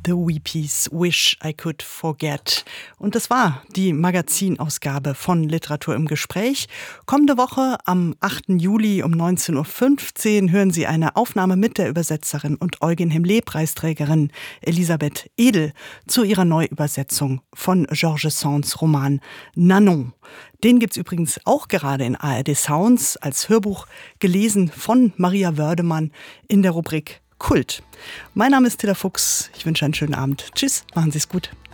The Weepies, Wish I Could Forget. Und das war die Magazinausgabe von Literatur im Gespräch. Kommende Woche am 8. Juli um 19.15 Uhr hören Sie eine Aufnahme mit der Übersetzerin und Eugen Hemlé-Preisträgerin Elisabeth Edel zu ihrer Neuübersetzung von Georges Sands Roman Nanon. Den gibt's übrigens auch gerade in ARD Sounds als Hörbuch, gelesen von Maria Wördemann in der Rubrik Kult. Mein Name ist Tilla Fuchs. Ich wünsche einen schönen Abend. Tschüss, machen Sie es gut.